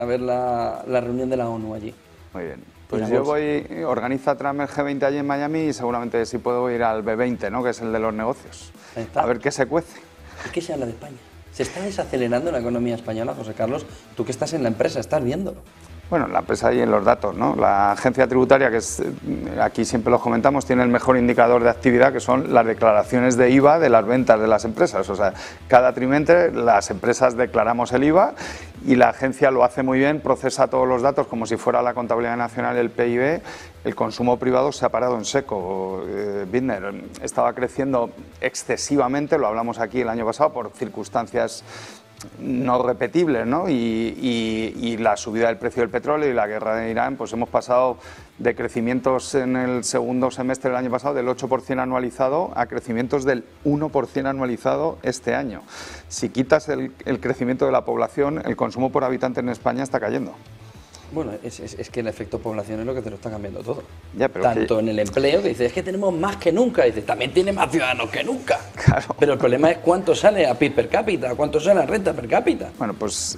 a ver la reunión de la ONU allí. Muy bien. Pues yo organiza Trump el G20 allí en Miami y seguramente sí puedo ir al B20, ¿no? Que es el de los negocios. A ver qué se cuece. ¿Y qué se habla de España? ¿Se está desacelerando la economía española, José Carlos? Tú que estás en la empresa, estás viéndolo. Bueno, la empresa y en los datos, ¿no? La agencia tributaria, que es, aquí siempre lo comentamos, tiene el mejor indicador de actividad, que son las declaraciones de IVA de las ventas de las empresas. O sea, cada trimestre las empresas declaramos el IVA y la agencia lo hace muy bien, procesa todos los datos como si fuera la contabilidad nacional, el PIB. El consumo privado se ha parado en seco. Bittner estaba creciendo excesivamente, lo hablamos aquí el año pasado, por circunstancias no repetibles, ¿no? Y la subida del precio del petróleo y la guerra de Irán, pues hemos pasado de crecimientos en el segundo semestre del año pasado del 8% anualizado a crecimientos del 1% anualizado este año. Si quitas el crecimiento de la población, el consumo por habitante en España está cayendo. Bueno, es que el efecto población es lo que te lo está cambiando todo. Ya, pero tanto en el empleo, que dices, es que tenemos más que nunca, y dices, también tiene más ciudadanos que nunca. Claro. Pero el problema es cuánto sale a PIB per cápita, cuánto sale a renta per cápita. Bueno, pues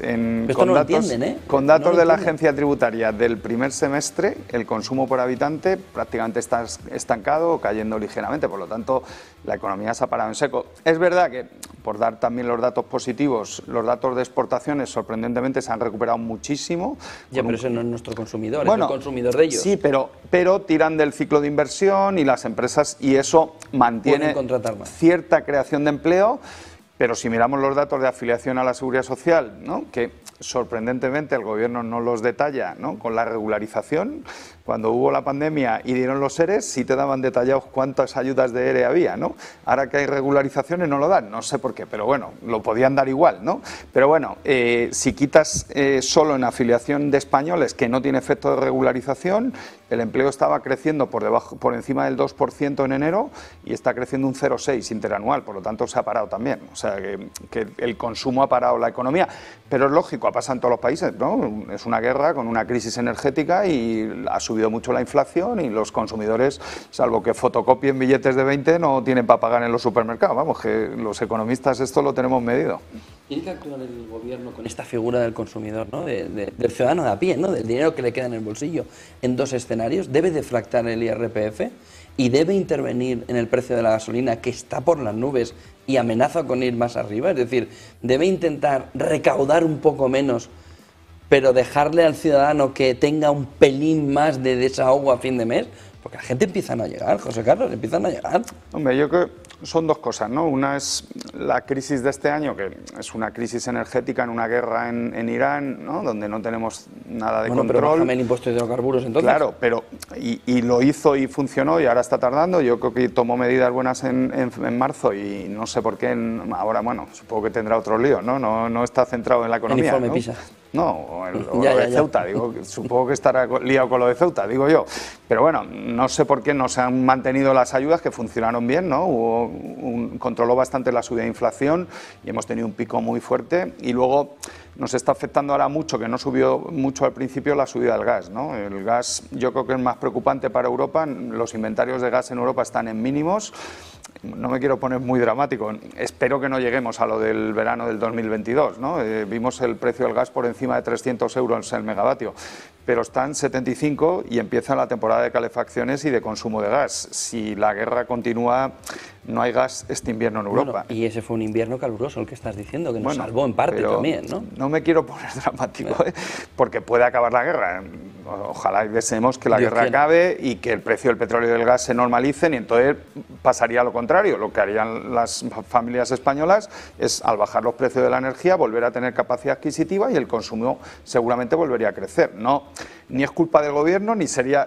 con datos de la agencia tributaria del primer semestre, el consumo por habitante prácticamente está estancado o cayendo ligeramente, por lo tanto la economía se ha parado en seco. Es verdad que, por dar también los datos positivos, los datos de exportaciones sorprendentemente se han recuperado muchísimo. Ya, pero ese no es nuestro consumidor, es el consumidor de ellos. Sí, pero tiran del ciclo de inversión y las empresas, y eso mantiene cierta creación de empleo. Pero si miramos los datos de afiliación a la Seguridad Social, ¿no? Que sorprendentemente el Gobierno no los detalla, ¿no? Con la regularización, cuando hubo la pandemia y dieron los EREs, sí te daban detallados cuántas ayudas de ERE había, ¿no? Ahora que hay regularizaciones no lo dan, no sé por qué, pero bueno, lo podían dar igual, ¿no? Pero bueno, si quitas solo en afiliación de españoles, que no tiene efecto de regularización, el empleo estaba creciendo por encima del 2% en enero y está creciendo un 0,6 interanual, por lo tanto se ha parado también. O sea, que el consumo ha parado la economía, pero es lógico, ha pasado en todos los países, ¿no? Es una guerra con una crisis energética y ha subido mucho la inflación y los consumidores, salvo que fotocopien billetes de 20, no tienen para pagar en los supermercados. Vamos, que los economistas esto lo tenemos medido. Tiene que actuar el Gobierno con esta figura del consumidor, ¿no? Del ciudadano de a pie, ¿no? Del dinero que le queda en el bolsillo, en dos escenarios. Debe deflactar el IRPF y debe intervenir en el precio de la gasolina, que está por las nubes y amenaza con ir más arriba. Es decir, debe intentar recaudar un poco menos, pero dejarle al ciudadano que tenga un pelín más de desahogo a fin de mes, porque la gente empieza a llegar, José Carlos, empiezan a llegar. Hombre, yo creo que son dos cosas, ¿no? Una es la crisis de este año, que es una crisis energética en una guerra en Irán, ¿no? Donde no tenemos nada de control. Pero bájame el impuesto de hidrocarburos entonces. Claro, pero y lo hizo y funcionó y ahora está tardando. Yo creo que tomó medidas buenas en marzo y no sé por qué ahora, bueno, supongo que tendrá otro lío, ¿no? No está centrado en la economía. El informe ¿no? PISA. No, o lo de Ceuta, digo, supongo que estará liado con lo de Ceuta, digo yo. Pero bueno, no sé por qué no se han mantenido las ayudas, que funcionaron bien, ¿no? Controló bastante la subida de inflación y hemos tenido un pico muy fuerte. Y luego nos está afectando ahora mucho, que no subió mucho al principio, la subida del gas, ¿no? El gas yo creo que es más preocupante para Europa. Los inventarios de gas en Europa están en mínimos. No me quiero poner muy dramático, espero que no lleguemos a lo del verano del 2022, ¿no? Vimos el precio del gas por encima de 300 euros el megavatio, pero están 75 y empieza la temporada de calefacciones y de consumo de gas. Si la guerra continúa, no hay gas este invierno en Europa. Bueno, y ese fue un invierno caluroso, el que estás diciendo, que nos salvó en parte también, ¿no? No me quiero poner dramático, porque puede acabar la guerra. Ojalá y deseemos que la guerra acabe y que el precio del petróleo y del gas se normalicen, y entonces pasaría lo contrario. Lo que harían las familias españolas es, al bajar los precios de la energía, volver a tener capacidad adquisitiva y el consumo seguramente volvería a crecer. No, ni es culpa del Gobierno ni sería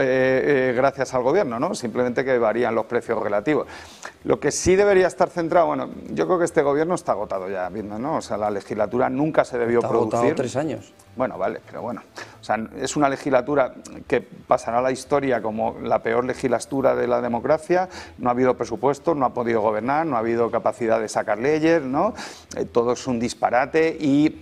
gracias al Gobierno, ¿no? Simplemente que varían los precios relativos. Lo que sí debería estar centrado, bueno, yo creo que este Gobierno está agotado ya, ¿no? O sea, la legislatura nunca se debió producir. Está agotado 3 años. Bueno, vale, pero bueno. O sea, es una legislatura que pasará a la historia como la peor legislatura de la democracia. No ha habido presupuesto, no ha podido gobernar, no ha habido capacidad de sacar leyes, ¿no? Todo es un disparate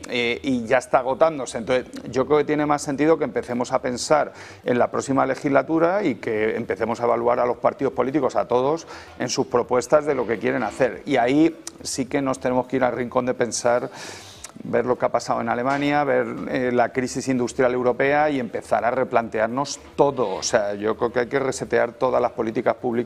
y ya está agotándose. Entonces, yo creo que tiene más sentido que empecemos a pensar en la próxima legislatura y que empecemos a evaluar a los partidos políticos, a todos, en sus propuestas de lo que quieren hacer. Y ahí sí que nos tenemos que ir al rincón de pensar ver lo que ha pasado en Alemania, ver la crisis industrial europea y empezar a replantearnos todo. O sea, yo creo que hay que resetear todas las políticas públicas